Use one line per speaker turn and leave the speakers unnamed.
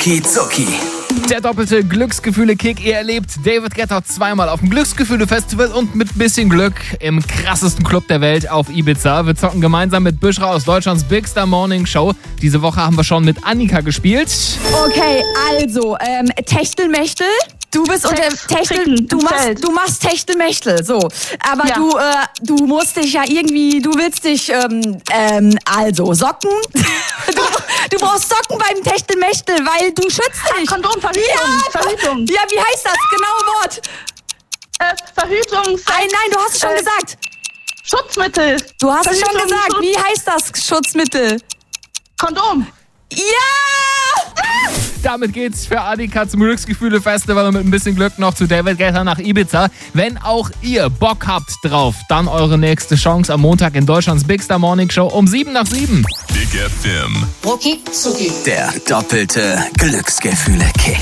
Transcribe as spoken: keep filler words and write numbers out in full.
Rucki Zucki.
Der doppelte Glücksgefühle-Kick. Ihr erlebt David Guetta zweimal auf dem Glücksgefühle-Festival und mit bisschen Glück im krassesten Club der Welt auf Ibiza. Wir zocken gemeinsam mit Büschra aus Deutschlands Big Star Morning Show. Diese Woche haben wir schon mit Annika gespielt.
Okay, also, ähm, Techtelmechtel. Du bist unter Techtel, du machst, du machst Techtelmechtel, so. Aber
Ja.
du, äh, du musst dich ja irgendwie, du willst dich, ähm, ähm, also Socken. du, du brauchst Socken beim Techtelmechtel, weil du schützt dich.
Kondom, Verhütung,
Ja,
Verhütung.
Ja, wie heißt das? Genaue Wort.
Äh, Verhütung, Sex,
Nein, nein, du hast es schon
äh,
gesagt.
Schutzmittel.
Du hast es schon
Verhütung,
gesagt.
Schutz-
Wie heißt das Schutzmittel?
Kondom.
Ja!
Damit geht's für Annika zum Glücksgefühle-Festival und mit ein bisschen Glück noch zu David Guetta nach Ibiza. Wenn auch ihr Bock habt drauf, dann eure nächste Chance am Montag in Deutschlands Big Star Morning Show um sieben nach sieben.
Big F M.
Rucki Zucki.
Der doppelte Glücksgefühle-Kick.